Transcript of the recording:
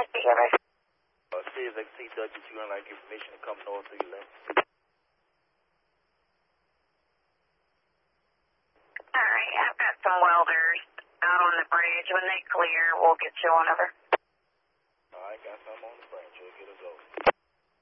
See if they can see Dutch if you're going to like information to come north of you. Alright, I've got some welders out on the bridge. When they clear, we'll get you on over.